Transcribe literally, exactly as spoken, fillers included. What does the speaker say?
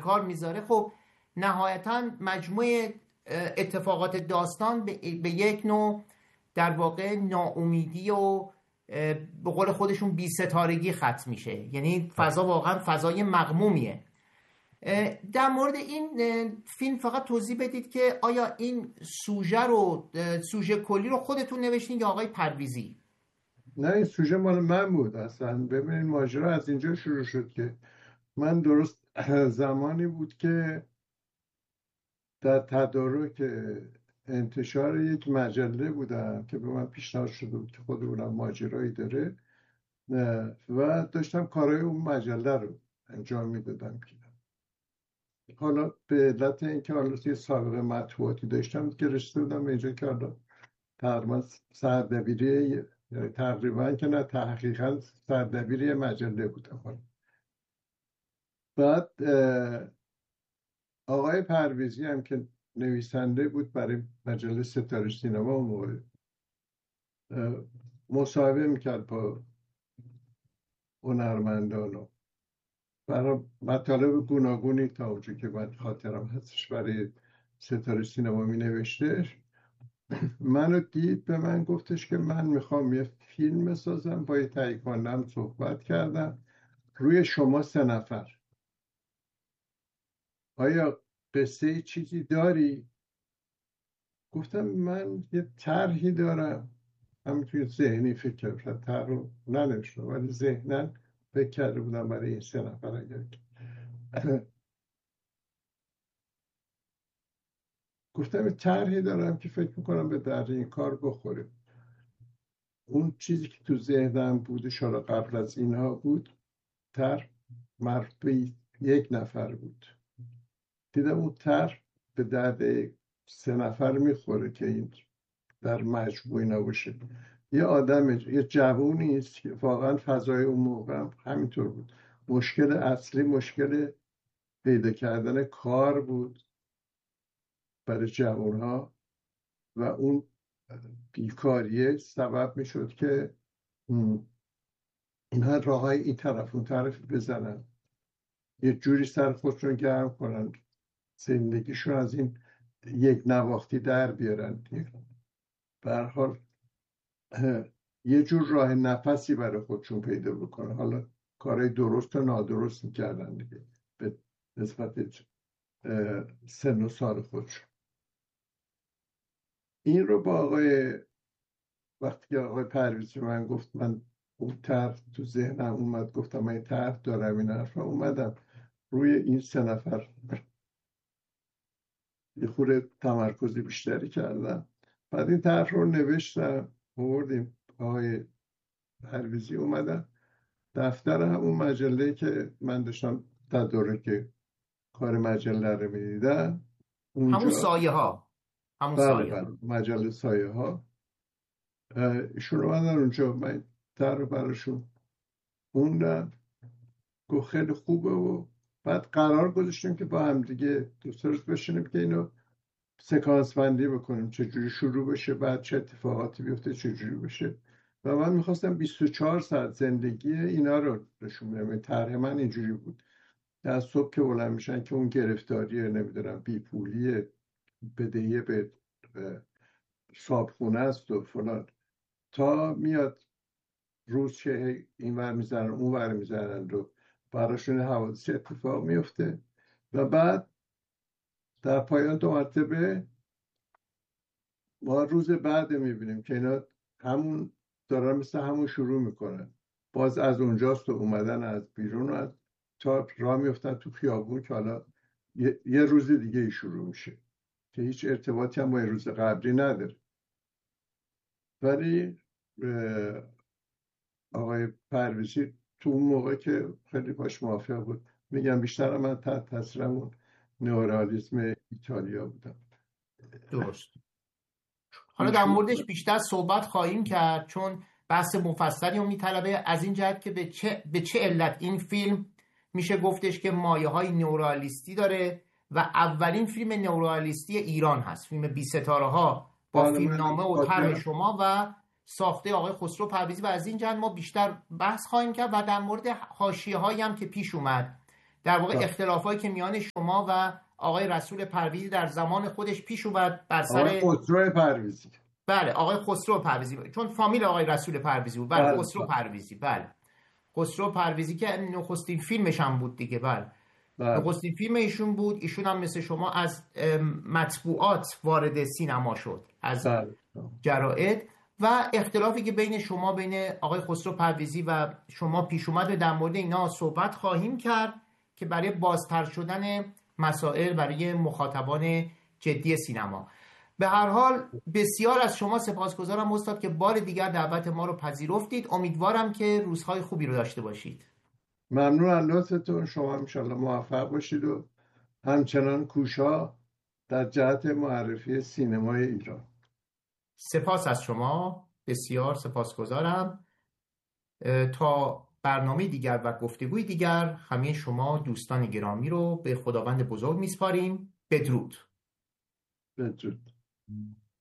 کار میذاره، خب نهایتا مجموع اتفاقات داستان به یک نوع در واقع ناامیدی و به قول خودشون بی ستارگی ختم میشه. یعنی فضا واقعا فضای مغمومیه. در مورد این فیلم فقط توضیح بدید که آیا این سوژه رو سوژه کلی رو خودتون نوشتین یا آقای پرویزی؟ نه، این سوژه مال من بود اصلا. ببینید ماجرا از اینجا شروع شد که من درست زمانی بود که در تدارک انتشار یک مجله بودم که به من پیشنهاد شده بود که خود اونم ماجرایی داره و داشتم کارهای اون مجله رو انجام میدادم. حالا به علت اینکه حالا یه سابقه مطبوعاتی داشتم که رسیده بودم به اینجا که حالا تقریبا سردبیری، تقریبا که نه تحقیقا سردبیری مجله بودم. بعد آقای پرویزی هم که نویسنده بود برای مجله ستاره سینما اون موقع مصاحبه میکرد با هنرمندان و برای مطالب گوناگونی تا اونجا که من خاطرم هستش برای ستاره سینما می نوشتش. منو دید، به من گفتش که من میخوام یه فیلم بسازم. با یه تهیه کننده‌ام صحبت کردم روی شما سه نفر، آیا قصه چیزی داری؟ گفتم من یه طرحی دارم، همینطور ذهنی فکر کردم، طرح رو ننوشتم ولی ذهناً فکر کرده بودم برای این سه نفر. اگر گفتم یه طرحی دارم که فکر میکنم به درد این کار بخوره. اون چیزی که تو ذهنم بودش حالا قبل از اینها بود، طرح مربوط به یک نفر بود. دیدم اون طرح به درد سه نفر میخوره که این در مجموعی نباشه. یه آدم، یه جوونی است که واقعا فضای اون موقع هم همینطور بود. مشکل اصلی مشکل پیدا کردن کار بود برای جوانها و اون بیکاریه سبب میشد که اینها راه های این طرف اون طرف بزنن، یه جوری سر خودشون گرم کنن، زندگیشون از این یک نواختی در بیارن. به هر حال یه جور راه نفسی برای خودشون پیدا بکنن. حالا کارهای درست و نادرست میکردن دیگه به نسبت سن و سال خودشون. این رو با آقای وقتی که آقای پرویزی من گفت، من اون طرح تو ذهنم اومد، گفتم من این طرح دارم، این حرف اومدم روی این سه نفر یه خورده تمرکزی بیشتری کردم. بعد این طرح رو نوشتم، آوردیم آقای پرویزی اومدن دفتر همون مجله که من داشتم تدارک کار مجله رو میدیدم، همون سایه ها، همون بله سایه بله مجله سایه ها. ایشون اومدن اونجا، من طرح رو براشون خوندم، گفت خیلی خوبه. و بعد قرار گذاشتیم که با هم دیگه دوست روز بشینیم که اینو سکانس بندی بکنیم، چجوری شروع بشه، بعد چه اتفاقاتی بیفته، چجوری بشه. و من میخواستم بیست و چهار ساعت زندگی اینا رو نشون بدم. طرح من اینجوری بود، از صبح که بلند میشن که اون گرفتاریه، نمیدونم بیپولیه، بدهی به صابخونه است و فلان، تا میاد روز که این ور میزنن اون ور میزنن و براشون حوادث اتفاق میفته. و بعد در پایان دو مرتبه ما روز بعد میبینیم که اینا همون دارن مثل همون شروع میکنن، باز از اونجاست و اومدن از بیرون و از تا راه میفتن تو خیابون که حالا یه, یه روز دیگه شروع میشه که هیچ ارتباطی هم با روز قبلی نداره. ولی آقای پرویزی تو اون موقع که خیلی باش موافق بود، میگم بیشتر من تحت تاثیر اون نئورالیسم ایتالیا بودم. درست. حالا در موردش بیشتر صحبت خواهیم کرد چون بحث مفصلی رو میطلبه، از این جهت که به چه, به چه علت این فیلم میشه گفتش که مایه های نئورالیستی داره و اولین فیلم نئورالیستی ایران هست، فیلم بی ستاره ها با فیلمنامه و طرح شما و ساخته آقای خسرو پرویزی. و از این جهت ما بیشتر بحث خواهیم کرد و در مورد حاشیه هایی هم که پیش اومد در واقع اختلافایی که میان شما و آقای رسول پرویزی در زمان خودش پیش اومد بر سر آقای خسرو پرویزی. بله آقای خسرو پرویزی، چون فامیل آقای رسول پرویزی بود. بله خسرو پرویزی. بله خسرو پرویزی که نخستین فیلمش هم بود دیگه. بله نخستین فیلم ایشون بود. ایشون هم مثل شما از مطبوعات وارد سینما شد، از جرائد. و اختلافی که بین شما، بین آقای خسرو پرویزی و شما پیش اومد و در مورد اینا صحبت خواهیم کرد که برای بازتر شدن مسائل برای مخاطبان جدی سینما. به هر حال بسیار از شما سپاسگزارم استاد که بار دیگر دعوت ما رو پذیرفتید. امیدوارم که روزهای خوبی رو داشته باشید. ممنون از لطفتون. شما انشالله موفق باشید و همچنان کوشا در جهت معرفی سینمای ایران. سپاس از شما، بسیار سپاسگزارم. تا برنامه دیگر و گفتگوی دیگر همه شما دوستان گرامی رو به خداوند بزرگ میسپاریم. بدرود. بدرود.